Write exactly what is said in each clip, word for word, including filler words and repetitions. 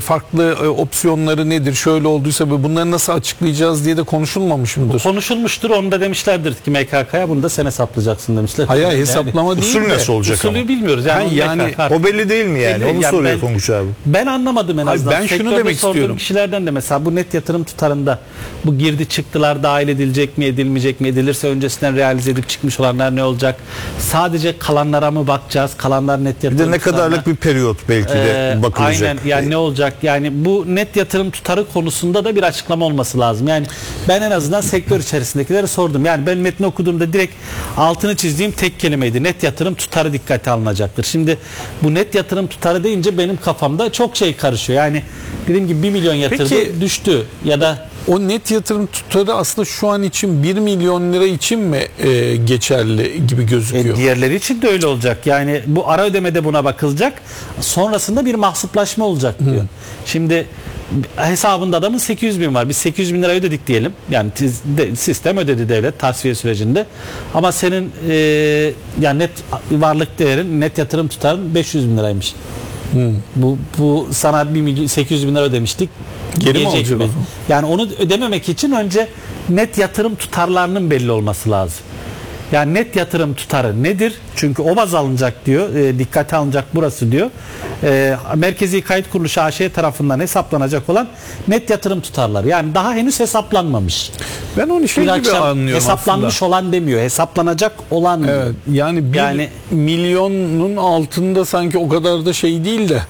farklı e, opsiyonları nedir, şöyle olduysa bunları nasıl açıklayacağız diye de konuşulmamış mıdır? Konuşulmuştur, onu da demişlerdir ki M K K'ya bunu da sen hesaplayacaksın demişler. Hayır, yani, hesaplama değil usul de. nasıl olacak usulü ama? bilmiyoruz. Yani, Ha, yani O belli değil mi yani? Belli. Onu Yani soruyor ben- Tonguç abi. Ben anlamadım en Hayır, azından. ben şunu Sektörde demek sorduğum istiyorum. kişilerden de mesela bu net yatırım tutarında bu girdi çıktılar dahil edilecek mi, edilmeyecek mi, edilirse öncesinden realize edip çıkmış olanlar ne olacak? Sadece kalanlara mı bakacağız? Kalanlar net Bir yatırım de ne tutarına- kadarlık bir periyot belki de Ee, bakılacak. Aynen, yani ne olacak? Yani bu net yatırım tutarı konusunda da bir açıklama olması lazım. Yani ben en azından sektör içerisindekileri sordum. Yani ben metni okuduğumda direkt altını çizdiğim tek kelimeydi. Net yatırım tutarı dikkate alınacaktır. Şimdi bu net yatırım tutarı deyince benim kafamda çok şey karışıyor. Yani dediğim gibi bir milyon yatırdı, Peki, düştü ya da o net yatırım tutarı aslında şu an için bir milyon lira için mi e, geçerli gibi gözüküyor? E, diğerleri için de öyle olacak. Yani bu ara ödemede buna bakılacak. Sonrasında bir mahsuplaşma olacak diyor. Hı. Şimdi hesabında adamın sekiz yüz bin var. Biz sekiz yüz bin lira ödedik diyelim. Yani tiz, de, sistem ödedi devlet tasfiye sürecinde. Ama senin e, yani net varlık değerin, net yatırım tutarın beş yüz bin liraymış. Hmm. Bu, bu sana bir milyon, sekiz yüz bin lira ödemiştik. Geri mi Gelecek alacak? Yani onu ödememek için önce net yatırım tutarlarının belli olması lazım. Yani net yatırım tutarı nedir? Çünkü o baz alınacak diyor. E, dikkate alınacak burası diyor. E, Merkezi Kayıt Kuruluşu A Ş tarafından hesaplanacak olan net yatırım tutarları. Yani daha henüz hesaplanmamış. Ben onu şey Dün gibi akşam anlıyorum hesaplanmış aslında. olan demiyor. Hesaplanacak olan diyor. Evet, yani bir Yani- milyonun altında sanki o kadar da şey değil de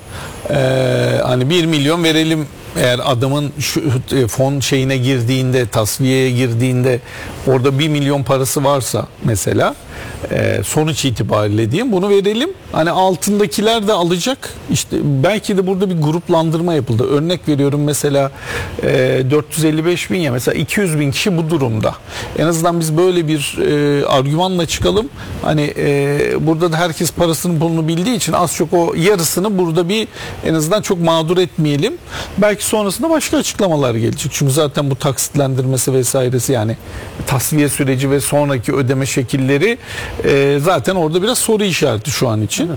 e, hani bir milyon verelim eğer adamın şu e, fon şeyine girdiğinde, tasfiyeye girdiğinde orada bir milyon parası varsa mesela e, sonuç itibariyle diyeyim bunu verelim. Hani altındakiler de alacak. İşte belki de burada bir gruplandırma yapıldı. Örnek veriyorum mesela e, dört yüz elli beş bin ya mesela iki yüz bin kişi bu durumda. En azından biz böyle bir e, argümanla çıkalım. Hani e, burada da herkes parasının pulunu bildiği için az çok o yarısını burada bir en azından çok mağdur etmeyelim. Belki sonrasında başka açıklamalar gelecek. Çünkü zaten bu taksitlendirmesi vesairesi yani tasfiye süreci ve sonraki ödeme şekilleri e, zaten orada biraz soru işareti şu an için. Evet.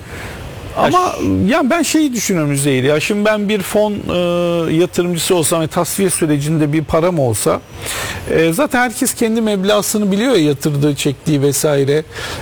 Ama ya ben şeyi düşünüyorum Üzeyir ya şimdi ben bir fon e, yatırımcısı olsam ve tasfiye sürecinde bir param olsa e, zaten herkes kendi meblağını biliyor ya yatırdığı çektiği vesaire.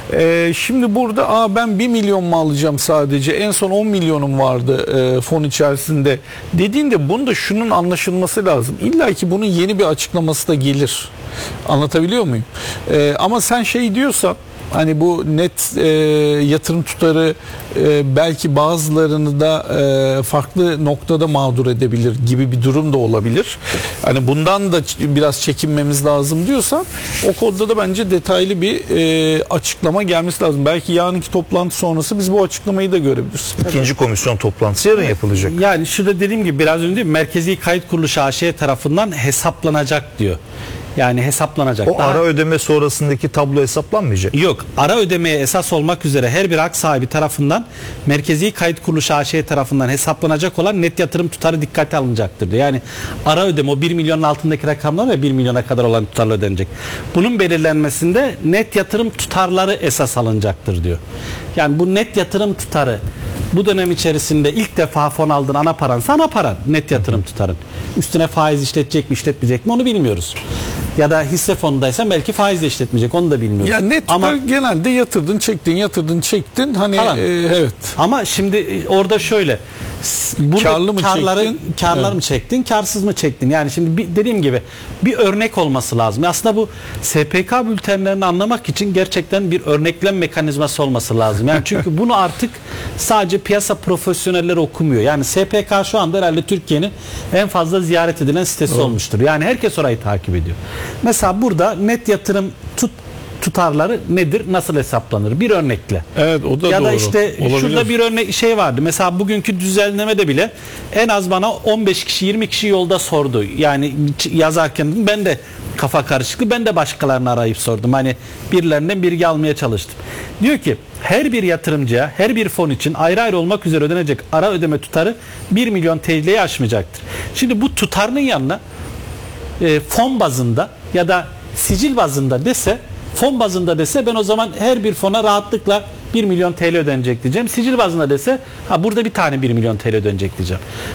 E, şimdi burada aa ben bir milyon mu alacağım sadece en son on milyonum vardı e, fon içerisinde dediğinde bunda şunun anlaşılması lazım. İlla ki bunun yeni bir açıklaması da gelir. Anlatabiliyor muyum? E, ama sen şey diyorsan hani bu net e, yatırım tutarı e, belki bazılarını da e, farklı noktada mağdur edebilir gibi bir durum da olabilir. Hani bundan da biraz çekinmemiz lazım diyorsan o konuda da bence detaylı bir e, açıklama gelmesi lazım. Belki yarınki toplantı sonrası biz bu açıklamayı da görebiliriz. İkinci komisyon toplantısı yarın yapılacak. Yani şurada dediğim gibi biraz önce Merkezi Kayıt Kuruluşu A Ş tarafından hesaplanacak diyor. Yani hesaplanacak. O Daha... ara ödeme sonrasındaki tablo hesaplanmayacak. Yok. Ara ödemeye esas olmak üzere her bir hak sahibi tarafından Merkezi Kayıt Kuruluşu A Ş tarafından hesaplanacak olan net yatırım tutarı dikkate alınacaktır diyor. Yani ara ödeme o bir milyonun altındaki rakamlar ve bir milyona kadar olan tutarlar ödenecek. Bunun belirlenmesinde net yatırım tutarları esas alınacaktır diyor. Yani bu net yatırım tutarı bu dönem içerisinde ilk defa fon aldığın ana paransa ana paran net yatırım tutarın. Üstüne faiz işletecek mi işletmeyecek mi onu bilmiyoruz. Ya da hisse fonundaysan belki faizle işletmeyecek onu da bilmiyoruz. Ya net tutar ama genelde yatırdın çektin yatırdın çektin hani e, evet. Ama şimdi orada şöyle burada karlı mı karları, çektin? karlar Evet. mı çektin karsız mı çektin? Yani şimdi bir, dediğim gibi bir örnek olması lazım. Aslında bu S P K bültenlerini anlamak için gerçekten bir örneklem mekanizması olması lazım. Yani çünkü bunu artık sadece piyasa profesyonelleri okumuyor. Yani S P K şu anda herhalde Türkiye'nin en fazla ziyaret edilen sitesi Doğru. olmuştur. Yani herkes orayı takip ediyor. Mesela burada net yatırım tut tutarları nedir? Nasıl hesaplanır? Bir örnekle. Evet o da ya doğru. da işte Olabilir. şurada bir örnek şey vardı. Mesela bugünkü düzenlemede bile en az bana on beş kişi yirmi kişi yolda sordu. Yani yazarken ben de kafa karışıklığı ben de başkalarını arayıp sordum. Hani birilerinden bilgi almaya çalıştım. Diyor ki her bir yatırımcıya her bir fon için ayrı ayrı olmak üzere ödenecek ara ödeme tutarı bir milyon T L'yi aşmayacaktır. Şimdi bu tutarının yanına e, fon bazında ya da sicil bazında dese fon bazında dese ben o zaman her bir fona rahatlıkla bir milyon T L ödenecek diyeceğim. Sicil bazında dese ha burada bir tane bir milyon T L ödenecek diyeceğim.